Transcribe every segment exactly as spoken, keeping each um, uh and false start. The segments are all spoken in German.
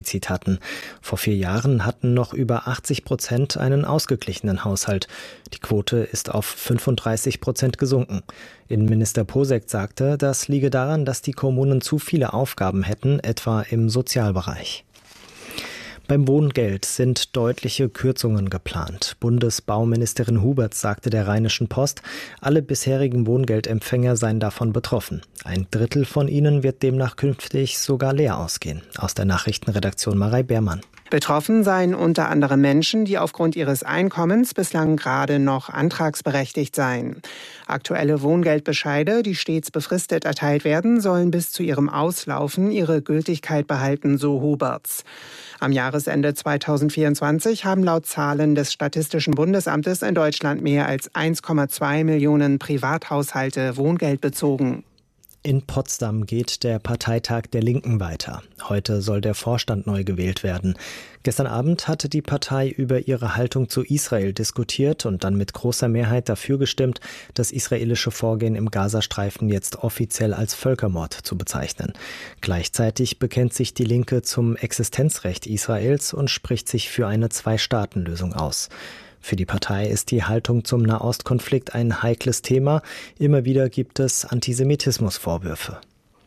Defizit hatten. Vor vier Jahren hatten noch über achtzig Prozent einen ausgeglichenen Haushalt. Die Quote ist auf fünfunddreißig Prozent gesunken. Innenminister Posek sagte, das liege daran, dass die Kommunen zu viele Aufgaben hätten, etwa im Sozialbereich. Beim Wohngeld sind deutliche Kürzungen geplant. Bundesbauministerin Huberts sagte der Rheinischen Post, alle bisherigen Wohngeldempfänger seien davon betroffen. Ein Drittel von ihnen wird demnach künftig sogar leer ausgehen. Aus der Nachrichtenredaktion Marei Beermann. Betroffen seien unter anderem Menschen, die aufgrund ihres Einkommens bislang gerade noch antragsberechtigt seien. Aktuelle Wohngeldbescheide, die stets befristet erteilt werden, sollen bis zu ihrem Auslaufen ihre Gültigkeit behalten, so Huberts. Am Jahresende zweitausendvierundzwanzig haben laut Zahlen des Statistischen Bundesamtes in Deutschland mehr als eins Komma zwei Millionen Privathaushalte Wohngeld bezogen. In Potsdam geht der Parteitag der Linken weiter. Heute soll der Vorstand neu gewählt werden. Gestern Abend hatte die Partei über ihre Haltung zu Israel diskutiert und dann mit großer Mehrheit dafür gestimmt, das israelische Vorgehen im Gazastreifen jetzt offiziell als Völkermord zu bezeichnen. Gleichzeitig bekennt sich die Linke zum Existenzrecht Israels und spricht sich für eine Zwei-Staaten-Lösung aus. Für die Partei ist die Haltung zum Nahostkonflikt ein heikles Thema. Immer wieder gibt es Antisemitismusvorwürfe.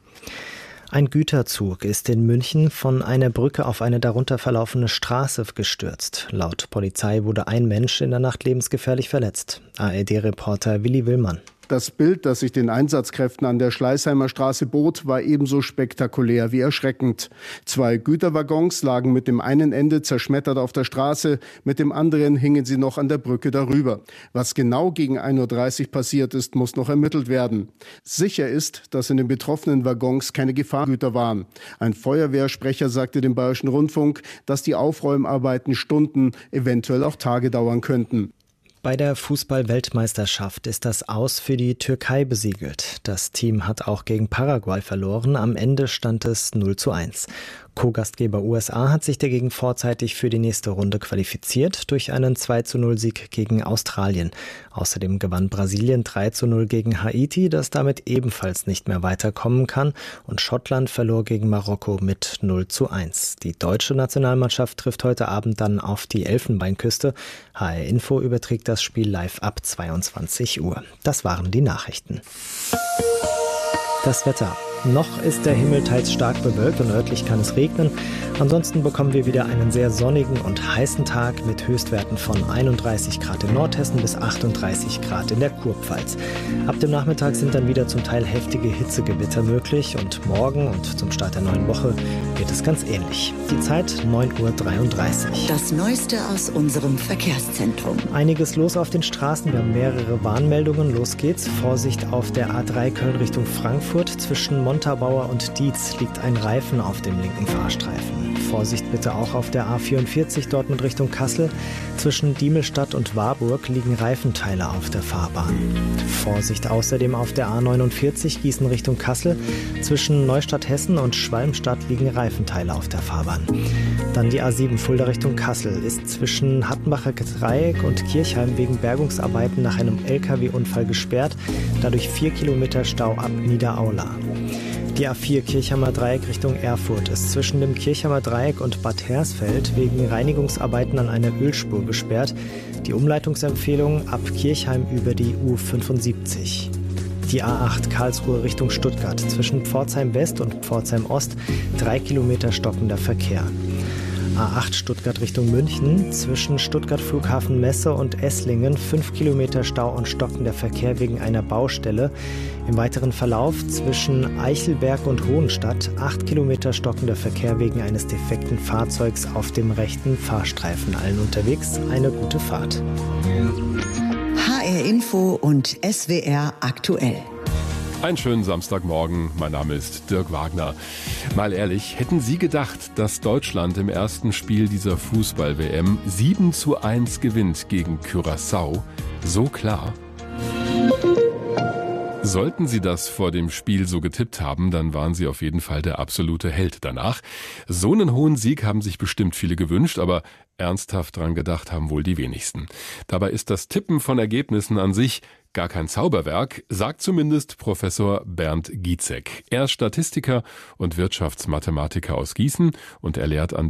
Ein Güterzug ist in München von einer Brücke auf eine darunter verlaufene Straße gestürzt. Laut Polizei wurde ein Mensch in der Nacht lebensgefährlich verletzt. A R D-Reporter Willi Willmann. Das Bild, das sich den Einsatzkräften an der Schleißheimer Straße bot, war ebenso spektakulär wie erschreckend. Zwei Güterwaggons lagen mit dem einen Ende zerschmettert auf der Straße, mit dem anderen hingen sie noch an der Brücke darüber. Was genau gegen ein Uhr dreißig passiert ist, muss noch ermittelt werden. Sicher ist, dass in den betroffenen Waggons keine Gefahrgüter waren. Ein Feuerwehrsprecher sagte dem Bayerischen Rundfunk, dass die Aufräumarbeiten Stunden, eventuell auch Tage dauern könnten. Bei der Fußball-Weltmeisterschaft ist das Aus für die Türkei besiegelt. Das Team hat auch gegen Paraguay verloren. Am Ende stand es null zu eins. Co-Gastgeber U S A hat sich dagegen vorzeitig für die nächste Runde qualifiziert durch einen zwei zu null Sieg gegen Australien. Außerdem gewann Brasilien drei zu null gegen Haiti, das damit ebenfalls nicht mehr weiterkommen kann. Und Schottland verlor gegen Marokko mit null zu eins. Die deutsche Nationalmannschaft trifft heute Abend dann auf die Elfenbeinküste. H R Info überträgt das Spiel live ab zweiundzwanzig Uhr. Das waren die Nachrichten. Das Wetter. Noch ist der Himmel teils stark bewölkt und örtlich kann es regnen. Ansonsten bekommen wir wieder einen sehr sonnigen und heißen Tag mit Höchstwerten von einunddreißig Grad in Nordhessen bis achtunddreißig Grad in der Kurpfalz. Ab dem Nachmittag sind dann wieder zum Teil heftige Hitzegewitter möglich und morgen und zum Start der neuen Woche wird es ganz ähnlich. Die Zeit neun Uhr dreiunddreißig. Das Neueste aus unserem Verkehrszentrum. Einiges los auf den Straßen. Wir haben mehrere Warnmeldungen. Los geht's. Vorsicht auf der A drei Köln Richtung Frankfurt. Zwischen Montabaur und Dietz liegt ein Reifen auf dem linken Fahrstreifen. Vorsicht bitte auch auf der A vierundvierzig Dortmund Richtung Kassel. Zwischen Diemelstadt und Warburg liegen Reifenteile auf der Fahrbahn. Vorsicht außerdem auf der A neunundvierzig Gießen Richtung Kassel. Zwischen Neustadt Hessen und Schwalmstadt liegen Reifenteile auf der Fahrbahn. Dann die A sieben Fulda Richtung Kassel ist zwischen Hattenbacher Dreieck und Kirchheim wegen Bergungsarbeiten nach einem L K W-Unfall gesperrt. Dadurch vier Kilometer Stau ab Niederaula. Die A vier Kirchheimer Dreieck Richtung Erfurt ist zwischen dem Kirchheimer Dreieck und Bad Hersfeld wegen Reinigungsarbeiten an einer Ölspur gesperrt. Die Umleitungsempfehlung ab Kirchheim über die U fünfundsiebzig. Die A acht Karlsruhe Richtung Stuttgart zwischen Pforzheim West und Pforzheim Ost drei Kilometer stockender Verkehr. A acht Stuttgart Richtung München, zwischen Stuttgart Flughafen Messe und Esslingen fünf Kilometer Stau und stockender Verkehr wegen einer Baustelle. Im weiteren Verlauf zwischen Eichelberg und Hohenstadt acht Kilometer stockender Verkehr wegen eines defekten Fahrzeugs auf dem rechten Fahrstreifen. Allen unterwegs eine gute Fahrt. H R Info und S W R aktuell. Einen schönen Samstagmorgen, mein Name ist Dirk Wagner. Mal ehrlich, hätten Sie gedacht, dass Deutschland im ersten Spiel dieser Fußball-W M sieben zu eins gewinnt gegen Curaçao? So klar? Sollten Sie das vor dem Spiel so getippt haben, dann waren Sie auf jeden Fall der absolute Held danach. So einen hohen Sieg haben sich bestimmt viele gewünscht, aber ernsthaft dran gedacht haben wohl die wenigsten. Dabei ist das Tippen von Ergebnissen an sich gar kein Zauberwerk, sagt zumindest Professor Bernd Gietzek. Er ist Statistiker und Wirtschaftsmathematiker aus Gießen und er lehrt an